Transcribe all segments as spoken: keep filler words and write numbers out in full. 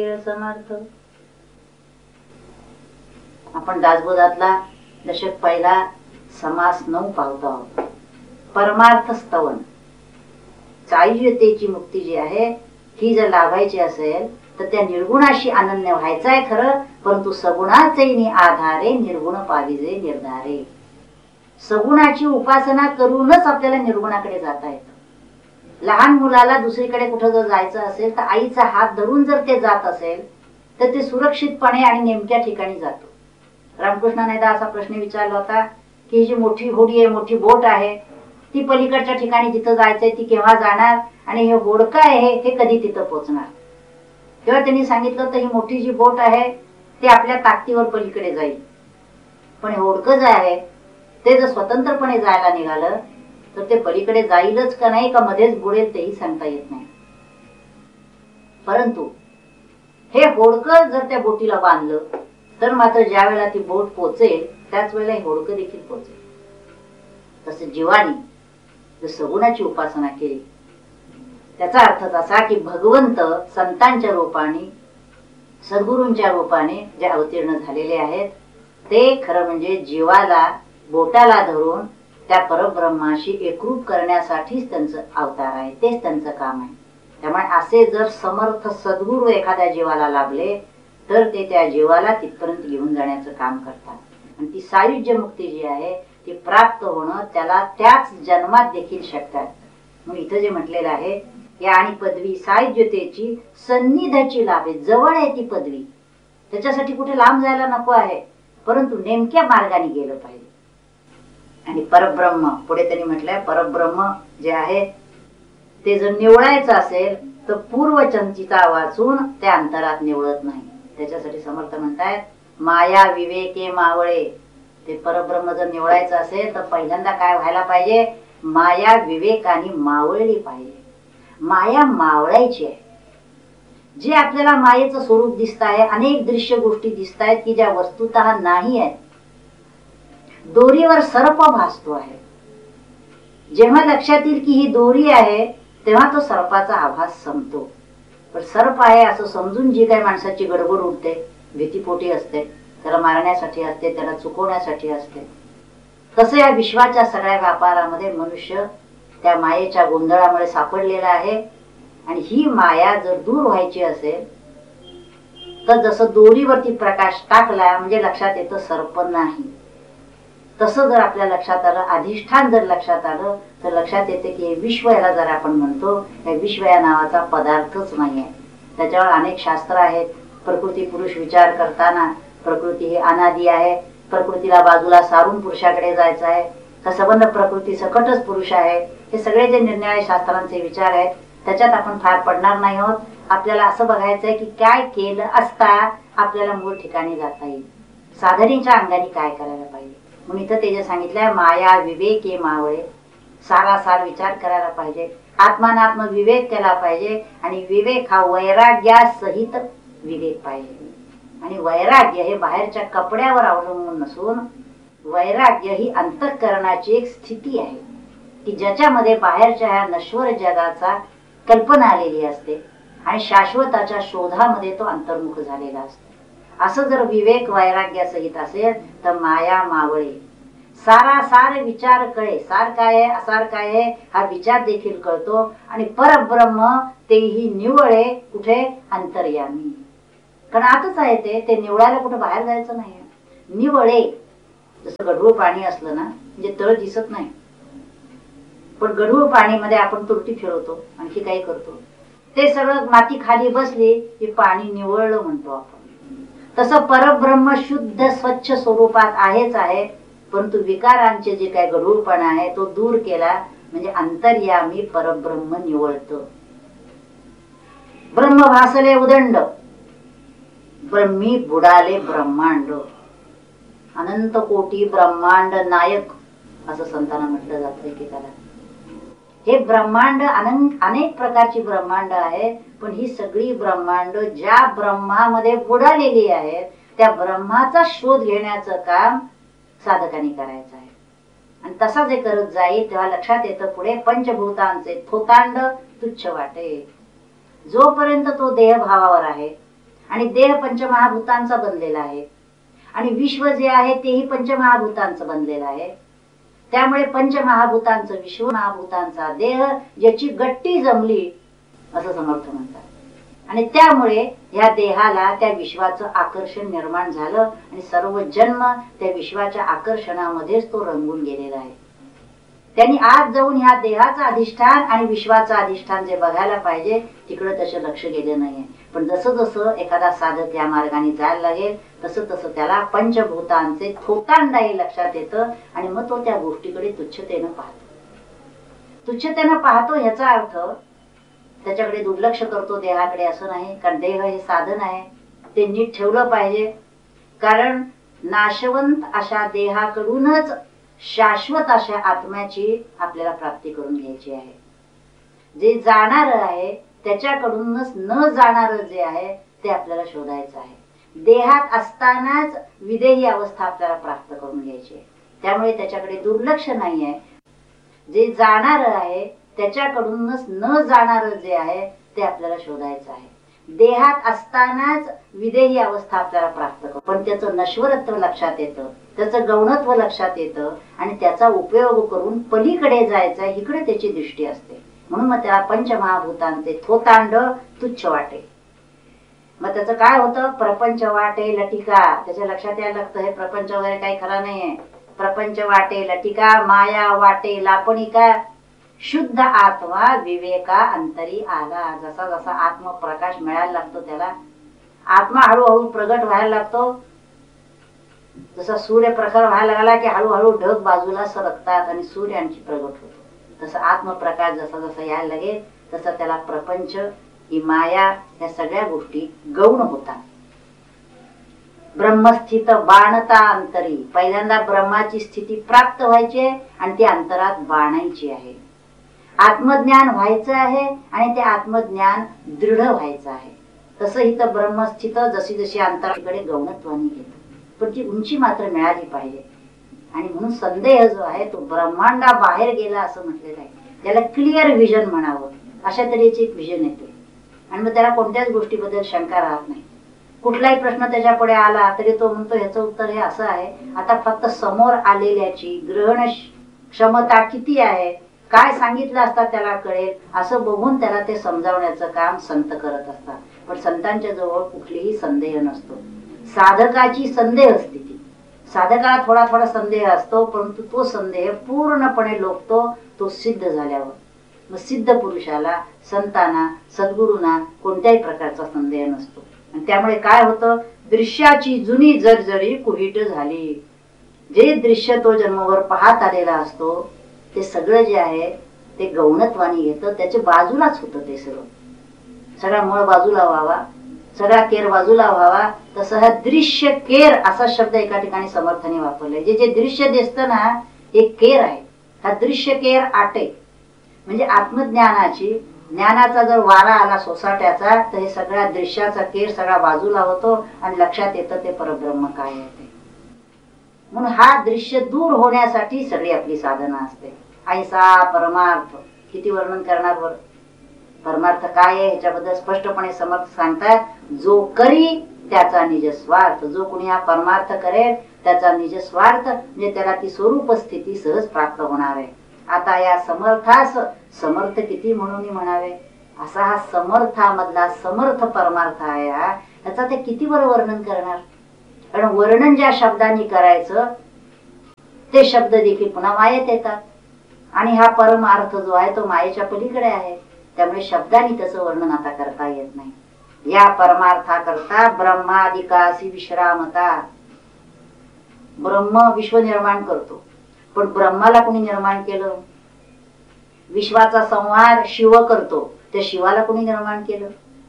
समर्थ. आपण दासबोधातला दशक पहिला समास नऊ पाहतो आहोत. परमार्थ स्तवन. चायुतेची मुक्ती जी आहे ही जर लाभायची असेल तर त्या निर्गुणाशी अनन्य व्हायचं आहे खरं, परंतु सगुणाचे आधारे निर्गुण पाविजे निर्धारे. सगुणाची उपासना करूनच आपल्याला निर्गुणाकडे जाता येतं. लहान मुलाला दुसरीकडे कुठं जर जायचं असेल तर आईचा हात धरून जर ते जात असेल तर ते सुरक्षितपणे आणि नेमक्या ठिकाणी जातो. रामकृष्णाने असा प्रश्न विचारला होता की ही जी मोठी होडी आहे, मोठी बोट आहे, ती पलीकडच्या ठिकाणी जिथं जायचंय ती केव्हा जाणार आणि हे होडकं आहे हे कधी तिथं पोहोचणार. तेव्हा त्यांनी सांगितलं तर ही मोठी जी बोट आहे ती आपल्या ताकदीवर पलीकडे जाईल, पण होडकं जे आहे ते जर स्वतंत्रपणे जायला निघालं तर ते पलीकडे जाईलच का नाही का मध्येच बुडेल तेही सांगता येत नाही. परंतु हे होडकं जर त्या बोटीला बांधलं तर मात्र ज्या वेळेला ती बोट पोचेल त्याच वेळेला हे होडकं देखील पोचेल. तसे जीवानी जर सगुणाची उपासना केली त्याचा अर्थ असा की भगवंत संतांच्या रूपाने सद्गुरूंच्या रूपाने जे अवतीर्ण झालेले आहेत ते खरं म्हणजे जीवाला बोटाला धरून त्या परब्रह्माशी एकरूप करण्यासाठीच त्यांचं अवतार आहे, तेच त्यांचं काम आहे. त्यामुळे असे जर समर्थ सद्गुरू एखाद्या जीवाला लाभले तर ते त्या जीवाला तिथपर्यंत घेऊन जाण्याचं काम करतात. आणि ती सायुज्य मुक्ती जी आहे ती प्राप्त होणं त्याला त्याच जन्मात देखील शक्य आहे. म्हणून इथं जे म्हटलेलं आहे या आणि पदवी सायुज्यतेची सन्निधाची लाभे, जवळ आहे ती पदवी, त्याच्यासाठी कुठे लांब जायला नको आहे, परंतु नेमक्या मार्गाने गेलं पाहिजे. आणि परब्रह्म पुढे त्यांनी म्हटलंय परब्रह्म जे आहे ते जर निवळायचं असेल तर पूर्वचंचिता वाचून त्या अंतरात निवळत नाही. त्याच्यासाठी समर्थ म्हणतायत माया विवेके मावळे. ते परब्रह्म जर निवळायचं असेल तर पहिल्यांदा काय व्हायला पाहिजे, माया विवेकाने मावळली पाहिजे. माया मावळायची आहे. जे आपल्याला मायेचं स्वरूप दिसत आहे, अनेक दृश्य गोष्टी दिसत आहेत की ज्या वस्तुतः नाही आहेत. दोरीवर सर्प भासतो आहे, जेव्हा लक्षात येईल की ही दोरी आहे तेव्हा तो सर्पाचा आभास संपतो. पण सर्प आहे असं समजून जी काही माणसाची गडबड उडते, भीतीपोटी असते, त्याला मारण्यासाठी असते, त्याला चुकवण्यासाठी असते, तसं या विश्वाच्या सगळ्या व्यापारामध्ये मनुष्य त्या मायेच्या गोंधळामुळे सापडलेला आहे. आणि ही माया जर दूर व्हायची असेल तर जसं दोरीवरती प्रकाश टाकला म्हणजे लक्षात येतं सर्प नाही, तसं जर आपल्या लक्षात आलं, अधिष्ठान जर लक्षात आलं तर लक्षात येते की विश्व याला जर आपण म्हणतो या विश्व या नावाचा पदार्थच नाही आहे. त्याच्यावर अनेक शास्त्र आहेत. प्रकृती पुरुष विचार करताना प्रकृती ही अनादी आहे, प्रकृतीला बाजूला सारून पुरुषाकडे जायचं आहे, का संबंध प्रकृती सकटच पुरुष आहे, हे सगळे जे निर्णय शास्त्रांचे विचार आहेत त्याच्यात आपण फार पडणार नाही आहोत. आपल्याला असं बघायचंय की काय केलं असता आपल्याला मूळ ठिकाणी जाता येईल, साधनेच्या अंगाने काय करायला पाहिजे. म्हणून इथं ते जे सांगितलंय माया विवेके मावळे, सारासार विचार करायला पाहिजे, आत्मानात्म विवेक केला पाहिजे. आणि विवेक हा वैराग्यासहित विवेक पाहिजे. आणि वैराग्य हे बाहेरच्या कपड्यावर अवलंबून नसून वैराग्य ही अंतःकरणाची एक स्थिती आहे की ज्याच्यामध्ये बाहेरच्या ह्या नश्वर जगाचा कल्पना आलेली असते आणि शाश्वताच्या शोधामध्ये तो अंतर्मुख झालेला असतो. असं जर विवेक वैराग्यासहित असेल तर माया मावळे, सारासार विचार कळे. सार काय आहे असार काय आहे हा विचार देखील कळतो. आणि परब्रह्म तेही निवळे कुठे, अंतर्यामी. कारण आतच आहे ते ते निवळायला कुठे बाहेर जायचं नाही. निवळे जसं गढूळ पाणी असलं ना म्हणजे तळ दिसत नाही, पण गढूळ पाणीमध्ये आपण तुरटी फिरवतो, आणखी काही करतो, ते सगळं माती खाली बसली की पाणी निवळलं म्हणतो आपण. तसं परब्रह्म शुद्ध स्वच्छ स्वरूपात आहेच आहे, परंतु विकारांचे जे काही गढूळपणा आहे तो दूर केला म्हणजे अंतर्यामी परब्रह्म निवळत. ब्रह्म भासले उदंड, ब्रह्मी बुडाले ब्रह्मांड. अनंत कोटी ब्रह्मांड नायक असं संतांना म्हटलं जातं की त्याला. हे ब्रह्मांड अनंत अनेक प्रकारची ब्रह्मांड आहे, पण ही सगळी ब्रह्मांड ज्या ब्रह्मामध्ये बुडालेली आहेत त्या ब्रह्माचा शोध घेण्याचं काम साधकांनी करायचं आहे. आणि तसा जे करत जाईल तेव्हा लक्षात येतं पुढे पंचभूतांचे थोतांड तुच्छ वाटे. जोपर्यंत तो देहभावावर आहे आणि देह पंचमहाभूतांचा बनलेला आहे आणि विश्व जे आहे तेही पंचमहाभूतांचं बनलेलं आहे. त्यामुळे पंचमहाभूतांचं विश्व, महाभूतांचा देह याची गट्टी जमली असं समर्थ म्हणतात. आणि त्यामुळे या देहाला त्या विश्वाचं आकर्षण निर्माण झालं आणि सर्व जन्म त्या विश्वाच्या आकर्षणामध्येच तो रंगून गेलेला आहे. त्यांनी आज जाऊन ह्या देहाचं अधिष्ठान आणि विश्वाचं अधिष्ठान जे बघायला पाहिजे तिकडे त्याचं लक्ष गेलं नाहीये. पण जसं जसं एखादा साधक या मार्गाने जायला लागेल तसं तसं त्याला पंचभूतांचे थोतांडाही लक्षात येतं आणि मग तो त्या गोष्टीकडे तुच्छतेनं पाहतो. तुच्छतेनं पाहतो ह्याचा अर्थ त्याच्याकडे दुर्लक्ष करतो देहाकडे असं नाही. कारण देह हे साधन आहे, ते नीट ठेवलं पाहिजे. कारण नाशवंत अशा देहाकडूनच शाश्वत अशा आत्म्याची आपल्याला प्राप्ती करून घ्यायची आहे. जे जाणार आहे त्याच्याकडूनच न जाणार जे आहे ते आपल्याला शोधायचं आहे. देहात असतानाच विदेही अवस्था आपल्याला प्राप्त करून घ्यायची आहे. त्यामुळे त्याच्याकडे दुर्लक्ष नाही आहे. जे जाणार आहे त्याच्याकडूनच न जाणार जे आहे ते आपल्याला शोधायचं आहे. देहात असतानाच विदेही अवस्था आपल्याला प्राप्त कर, पण त्याचं नश्वरत्व लक्षात येतं, त्याचं गौणत्व लक्षात येतं आणि त्याचा उपयोग करून पलीकडे जायचं आहे इकडे त्याची दृष्टी असते. म्हणून मग त्याला पंचमहाभूतांचे थोतांड तुच्छ वाटे. मग त्याचं काय होतं? प्रपंच वाटे लटिका. त्याच्या लक्षात यायला लागतं हे प्रपंच वगैरे काही खरा नाहीये. प्रपंच वाटे लटिका, माया वाटे लापणिका, शुद्ध आत्मा विवेका अंतरी आला. जसा जसा आत्मप्रकाश मिळायला लागतो त्याला आत्मा हळूहळू प्रगट व्हायला लागतो. जसा सूर्य प्रखर व्हायला लागला की हळूहळू ढग बाजूला सरकतात आणि सूर्य आणखी प्रगट होतो. तसा आत्मप्रकाश जसा जसा यायला लागेल तसा त्याला प्रपंच, ही माया, या सगळ्या गोष्टी गौण होतात. ब्रह्मस्थित बाणता अंतरी. पहिल्यांदा ब्रह्माची स्थिती प्राप्त व्हायची आणि ती अंतरात बाणायची आहे. आत्मज्ञान व्हायचं आहे आणि ते आत्मज्ञान दृढ व्हायचं आहे. तसं इथं ब्रह्मस्थित जशी जशी अंतराकडे गौणत्वाने घेतो, पण ती उंची मात्र मिळाली पाहिजे. आणि म्हणून संदेह जो आहे तो ब्रह्मांडा बाहेर गेला असं म्हटलेलं आहे. त्याला क्लिअर विजन म्हणावं, अशा तऱ्हेची एक विजन येते आणि मग त्याला कोणत्याच गोष्टीबद्दल शंका राहत नाही. कुठलाही प्रश्न त्याच्या पुढे आला तरी तो म्हणतो ह्याचं उत्तर हे असं आहे. आता फक्त समोर आलेल्याची ग्रहण क्षमता किती आहे, काय सांगितलं असता त्याला कळेल असं बघून त्याला ते समजावण्याचं काम संत करत असतात. पण संतांच्या जवळ कुठलीही संदेह नसतो. साधकाची संदेह स्थिती, साधकाला थोडा थोडा संदेह असतो, परंतु तो संदेह पूर्णपणे लोकतो तो सिद्ध झाल्यावर. मग सिद्ध पुरुषाला, संतांना, सद्गुरूंना कोणत्याही प्रकारचा संदेह नसतो. आणि त्यामुळे काय होतं? दृश्याची जुनी जर्जरी कुहीट झाली. जे दृश्य तो जन्मभर पाहत आलेला असतो ते सगळं जे आहे ते गौणत्वाने घेतं, त्याच्या बाजूलाच होतं. ते सगळं सगळा मळ बाजूला व्हावा, सगळा केर बाजूला व्हावा. तसं हा दृश्य केर असा शब्द एका ठिकाणी समर्थाने वापरलाय. जे जे दृश्य दिसतं ना हे केर आहे. हा दृश्य केर आटे म्हणजे आत्मज्ञानाची, ज्ञानाचा जर वारा आला सोसाट्याचा तर हे सगळ्या दृश्याचा केर सगळा बाजूला होतो आणि लक्षात येतं ते परब्रह्म काय आहे ते. म्हणून हा दृश्य दूर होण्यासाठी सगळी आपली साधना असते. ऐसा परमार्थ किती वर्णन करणार वर. परमार्थ काय आहे ह्याच्याबद्दल स्पष्टपणे समर्थ सांगतात. जो करी त्याचा निज स्वार्थ. जो कोणी हा परमार्थ करेल त्याचा निज स्वार्थ म्हणजे त्याला ती स्वरूप स्थिती सहज प्राप्त होणार आहे. आता या समर्थास समर्थ किती म्हणून म्हणावे. असा हा समर्थामधला समर्थ परमार्थ आहे हा, याचा ते किती वर वर्णन करणार. कारण वर्णन ज्या शब्दांनी करायचं ते शब्द देखील पुन्हा मायेत येतात आणि हा परमार्थ जो आहे तो मायेच्या पलीकडे आहे. त्यामुळे शब्दांनी त्याचं वर्णन आता करता येत नाही. या परमार्था करता ब्रह्मादिकासी विश्रामता. ब्रह्म विश्व निर्माण करतो, पण ब्रह्माला कोणी निर्माण केलं? विश्वाचा संहार शिव करतो, त्या शिवाला कोणी निर्माण केलं?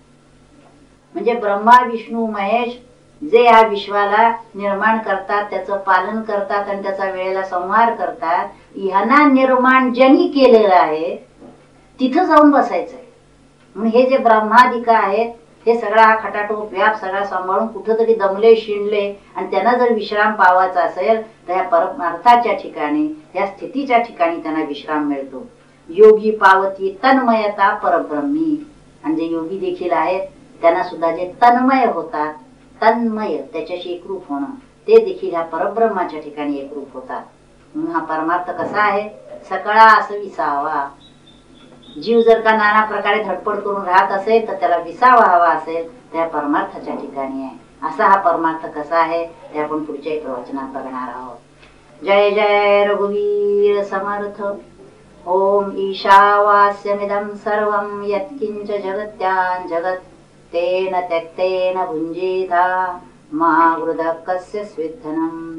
म्हणजे ब्रह्मा विष्णू महेश जे या विश्वाला निर्माण करतात, त्याचं पालन करतात आणि त्याचा वेळेला संहार करतात, ह्यांना निर्माण ज्यांनी केलेलं आहे तिथं जाऊन बसायचंय. म्हणून हे जे ब्रह्मादिका आहेत हे सगळा हा खटाटोप व्याप सगळा सांभाळून कुठंतरी दमले शिणले आणि त्यांना जर विश्राम पावायचा असेल तर या परमार्थाच्या ठिकाणी, या स्थितीच्या ठिकाणी त्यांना विश्राम मिळतो. योगी पावती तन्मयता परब्रह्मी. आणि जे योगी देखील आहेत त्यांना सुद्धा जे तन्मय होतात, तन्मय त्याच्याशी एकरूप होणं, ते देखील ह्या परब्रह्माच्या ठिकाणी एकरूप होतात. म्हणून हा परमार्थ कसा आहे? सकळा असं विसावा. जीव जर का नाना प्रकारे धडपड करून राहत असेल तर त्याला विसावा हवा असेल, त्या परमार्थाच्या ठिकाणी आहे. असा हा परमार्थ कसा आहे ते आपण पुढच्या एक प्रवचनात बघणार आहोत. जय जय रघुवीर समर्थ. ओम ईशावास्यमिदं सर्वं यत्किंच जगत्यां जगत् तेन त्यक्तेन भुञ्जीता मा वृदः कस्य स्विद्धनम्.